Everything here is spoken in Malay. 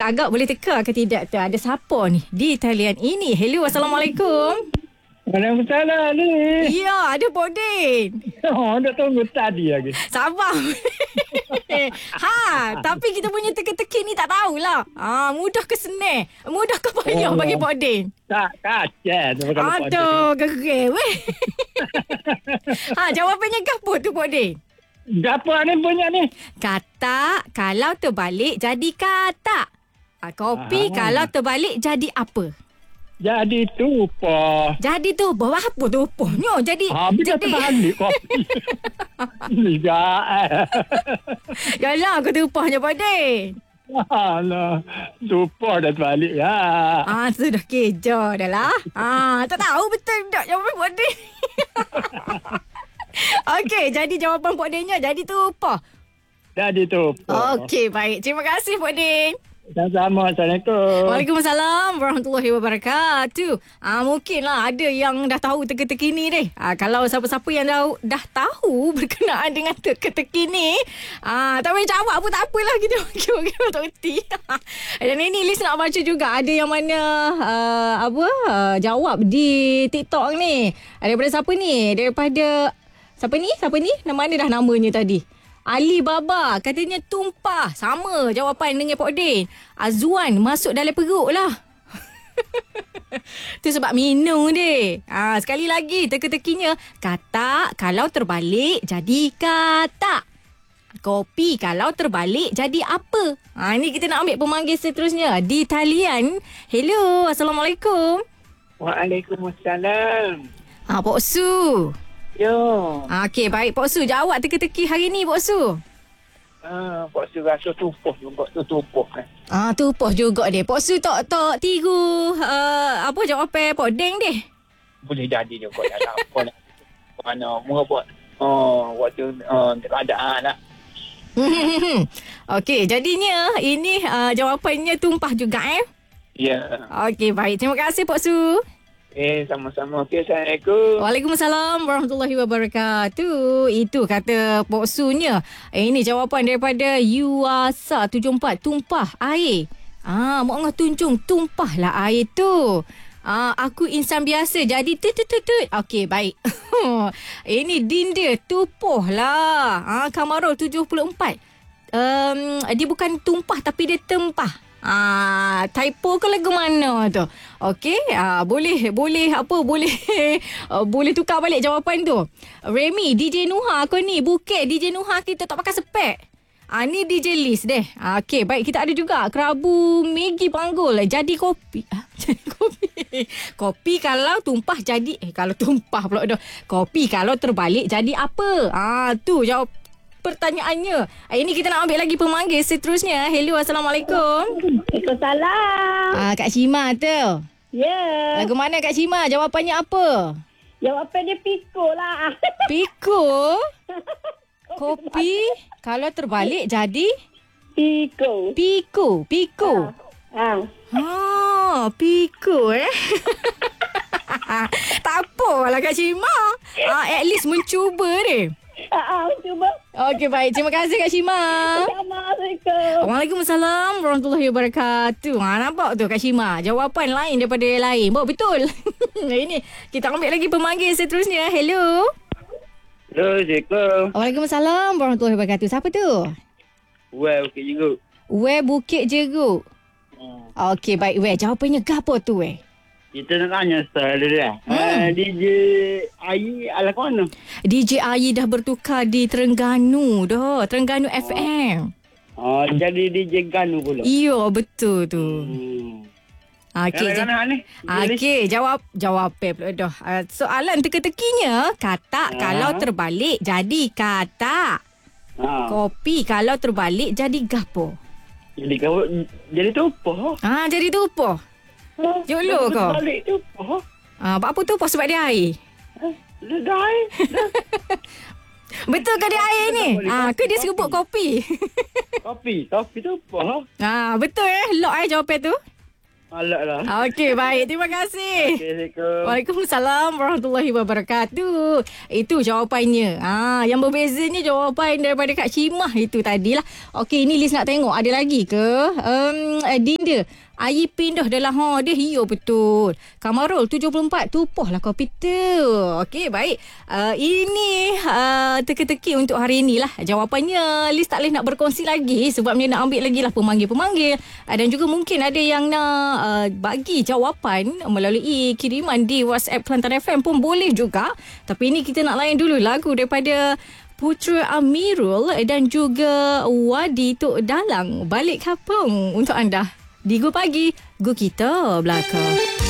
agak boleh teka ke tidak tu? Ada siapa ni di talian ini? Hello, Assalamualaikum. Waalaikumsalam ni. Ya, ada Podin. Dah tunggu tadi lagi. Sabar. Tapi kita punya teka-teki ni tak tahulah. Mudah ke senang? Mudah ke payah bagi Podin? Tak kacau. Aduh, gereh weh. Jawapannya apa tu Podin? Apa ni punya ni? Kata kalau terbalik jadi kata. Kopi kalau terbalik jadi apa? Jadi tupa. Jadi tu bawa apa tupanya? Jadi Bila terbalik kopi. Liga. Yalah aku tupanya Podin. Alah, tupa dah terbalik ya. Sudah keja dah lah. Tak tahu betul tak jawapan Podin. Okey, jadi jawapan Podinnya jadi tupa. Jadi tupa. Okey, baik. Terima kasih Podin. Sama-sama. Assalamualaikum. Waalaikumsalam warahmatullahi wabarakatuh. Mungkinlah ada yang dah tahu teka-teki ni deh. Kalau siapa-siapa yang dah tahu berkenaan dengan teka-teki ni, tak boleh jawab pun tak apalah, kita okey tak reti. Dan ini list nak baca juga. Ada yang mana jawab di TikTok ni. Daripada siapa ni? Daripada siapa ni? Mana dah namanya tadi? Ali Baba katanya tumpah. Sama jawapan dengan Pak Din. Azwan masuk dalam perut lah. Tu sebab minum dia. Sekali lagi teka-tekinya. Kata kalau terbalik jadi kata. Kopi kalau terbalik jadi apa? Ni kita nak ambil pemanggil seterusnya. Di talian. Hello, Assalamualaikum. Waalaikumsalam. Pak Su. Yo. Okey, baik Pak Su. Jawab teka-teki hari ni Pak Su. Pak Su rasa tupuh juga tu tupuh kan. Tupuh juga dia. Pak Su tak tiru jawapan Pak Deng deh. Boleh jadi juga tak apa nak. Mana mu buat waktu keadaan lah. Okey, jadinya ini jawapannya tumpah juga Ya. Okey, baik. Terima kasih Pak Su. Sama-sama. Okey, Assalamualaikum. Waalaikumsalam warahmatullahi wabarakatuh. Itu kata Pak Su-nya. Ini jawapan daripada Yuasa 74. Tumpah air. Mak ngah tuncung. Tumpahlah air tu. Aku insan biasa. Jadi tut. Okey, baik. Ini Dinda. Tupuh lah. Kamarul 74. Dia bukan tumpah tapi dia tempah. Typo ke lagu mana tu? Okey, boleh boleh tukar balik jawapan tu. Remy, DJ Nuha kau ni. Bukit DJ Nuha kita tak pakai spek. Ni DJ Liz deh. Okey, baik, kita ada juga Kerabu Maggie Panggul. Jadi kopi. Jadi kopi. Kopi kalau tumpah jadi kalau tumpah pula dah. Kopi kalau terbalik jadi apa? Tu jawab pertanyaannya. Ini kita nak ambil lagi pemanggil seterusnya. Hello, Assalamualaikum. Waalaikumsalam. Kak Shima tu. Ya. Lagu mana Kak Shima? Jawapannya apa? Jawapan dia Piko lah. Piko? Kopi kalau terbalik jadi? Piko. Piko. Piko. Piko tak apalah Kak Shima. At least mencuba dia. Cuba. Okey, baik. Terima kasih Kak Shima. Assalamualaikum. Waalaikumsalam warahmatullahi wabarakatuh. Nampak tu Kak Shima. Jawapan lain daripada yang lain. Betul. Ini kita ambil lagi pemanggil seterusnya. Hello. Hello, Assalamualaikum. Waalaikumsalam warahmatullahi wabarakatuh. Siapa tu? Bukit Jeruk. Bukit Jeruk. Okey, baik. Jawapannya gapo tu Kita nak tanya style dia. DJ Ayi ala mana? DJ Ayi dah bertukar di Terengganu dah. Terengganu FM. Jadi DJ Ganu pula. Iya, betul tu. Okey, jawab pula dah. Soalan teka-tekinya, kata kalau terbalik jadi kata. Kopi kalau terbalik jadi gapo? Jadi tupuh. Jadi tupuh. Jolo kau. Balik tupuh. Apa tu? Sebab dia air. Dah air. Betul ke dia air ni? Ke dia seruput kopi? Kopi tupuh. Betul lock jawapan tu. Alah lah. Okey, baik. Terima kasih. Assalamualaikum. Waalaikumsalam warahmatullahi wabarakatuh. Itu jawapannya. Yang berbezanya jawapan daripada Kak Cimah itu tadilah. Okey, ini Liz nak tengok ada lagi ke? Dinda, air pindah dalam dia hiyo betul. Kamarul 74 tupohlah kopi tu. Okey, baik. Ini teka-teki untuk hari inilah. Jawapannya Liz tak boleh nak berkongsi lagi sebab dia nak ambil lagi lah pemanggil-pemanggil. Dan juga mungkin ada yang nak bagi jawapan melalui kiriman di WhatsApp Kelantan FM pun boleh juga. Tapi ini kita nak layan dulu lagu daripada Putra Amirul dan juga Wadi Tok Dalang, Balik Kampung untuk anda. Di Go Pagi, Go Kita Belakang.